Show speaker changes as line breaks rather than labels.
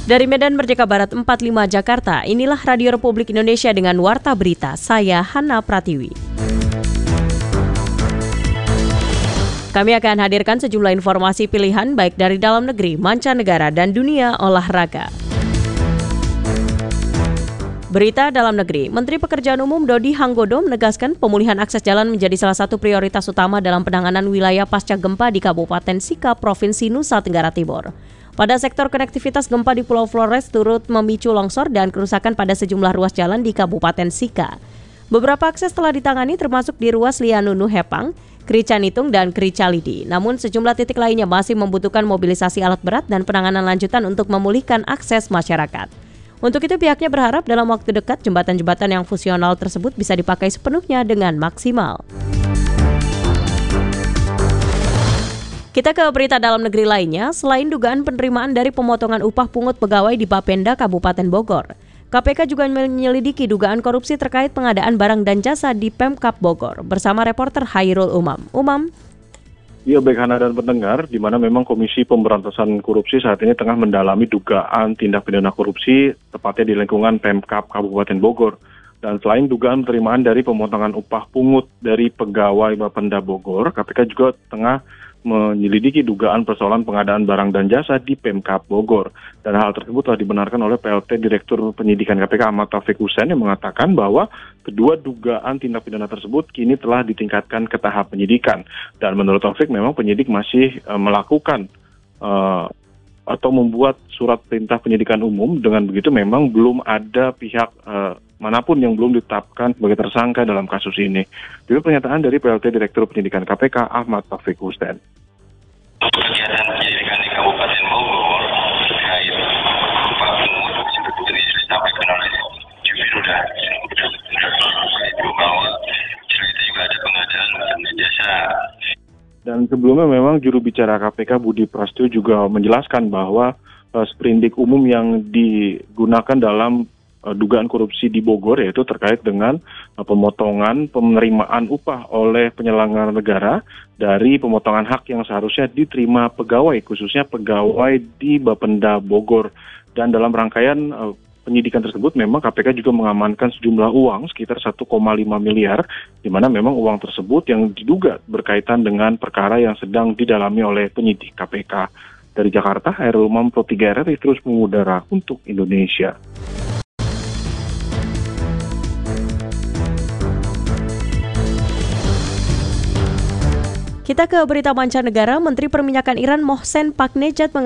Dari Medan Merdeka Barat 45 Jakarta, inilah Radio Republik Indonesia dengan Warta Berita. Saya Hana Pratiwi. Kami akan hadirkan sejumlah informasi pilihan baik dari dalam negeri, mancanegara, dan dunia olahraga. Berita dalam negeri, Menteri Pekerjaan Umum Dodi Hanggodo menegaskan pemulihan akses jalan menjadi salah satu prioritas utama dalam penanganan wilayah pasca gempa di Kabupaten Sika, Provinsi Nusa Tenggara Timur. Pada sektor konektivitas, gempa di Pulau Flores turut memicu longsor dan kerusakan pada sejumlah ruas jalan di Kabupaten Sika. Beberapa akses telah ditangani termasuk di ruas Lianunu Hepang, Kricanitung, dan Kricalidi. Namun sejumlah titik lainnya masih membutuhkan mobilisasi alat berat dan penanganan lanjutan untuk memulihkan akses masyarakat. Untuk itu pihaknya berharap dalam waktu dekat jembatan-jembatan yang fungsional tersebut bisa dipakai sepenuhnya dengan maksimal. Kita ke berita dalam negeri lainnya, selain dugaan penerimaan dari pemotongan upah pungut pegawai di Bapenda Kabupaten Bogor, KPK juga menyelidiki dugaan korupsi terkait pengadaan barang dan jasa di Pemkab Bogor bersama reporter Hairul Umam.
Ya, baik Hana dan pendengar, di mana memang Komisi Pemberantasan Korupsi saat ini tengah mendalami dugaan tindak pidana korupsi, tepatnya di lingkungan Pemkab Kabupaten Bogor. Dan selain dugaan penerimaan dari pemotongan upah pungut dari pegawai Bapenda Bogor, KPK juga tengah menyelidiki dugaan persoalan pengadaan barang dan jasa di Pemkab Bogor. Dan hal tersebut telah dibenarkan oleh PLT Direktur Penyidikan KPK Ahmad Taufik Hussein yang mengatakan bahwa kedua dugaan tindak pidana tersebut kini telah ditingkatkan ke tahap penyidikan. Dan menurut Taufik memang penyidik masih melakukan atau membuat surat perintah penyidikan umum. Dengan begitu memang belum ada pihak manapun yang belum ditetapkan sebagai tersangka dalam kasus ini. Itu pernyataan dari PLT Direktur Penyidikan KPK Ahmad Taufik Hussein.
Kegiatan penyidikan di Kabupaten Bogor terkait upah pungut seperti disampaikan oleh Jubir sudah itu bahwa cerita juga ada pengadaan barang dan jasa.
Dan sebelumnya memang juru bicara KPK Budi Prasetyo juga menjelaskan bahwa sprindik umum yang digunakan dalam dugaan korupsi di Bogor yaitu terkait dengan pemotongan penerimaan upah oleh penyelenggara negara dari pemotongan hak yang seharusnya diterima pegawai, khususnya pegawai di Bapenda Bogor. Dan dalam rangkaian penyidikan tersebut memang KPK juga mengamankan sejumlah uang sekitar 1,5 miliar, di mana memang uang tersebut yang diduga berkaitan dengan perkara yang sedang didalami oleh penyidik KPK. Dari Jakarta, Hairul Umam Pro 3 RRI terus mengudara untuk Indonesia.
Kita ke berita mancanegara, Menteri Perminyakan Iran Mohsen Paknejad